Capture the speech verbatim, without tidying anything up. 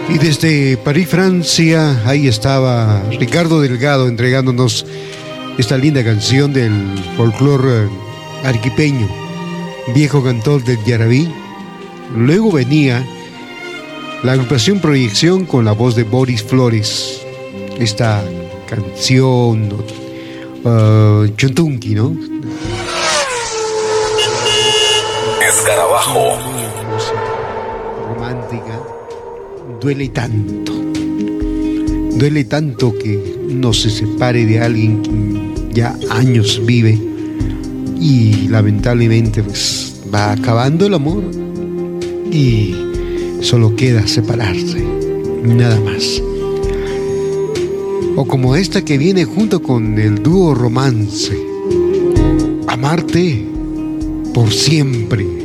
Y desde París, Francia, ahí estaba Ricardo Delgado entregándonos esta linda canción del folclore arequipeño, viejo cantor del Yarabí. Luego venía la agrupación Proyección con la voz de Boris Flores. Esta canción, uh, Chuntunqui, ¿no? Escarabajo. Romántica. Duele tanto. Duele tanto que uno se separe de alguien que ya años vive y lamentablemente pues va acabando el amor y solo queda separarse, nada más. O como esta que viene junto con el dúo Romance, Amarte por siempre.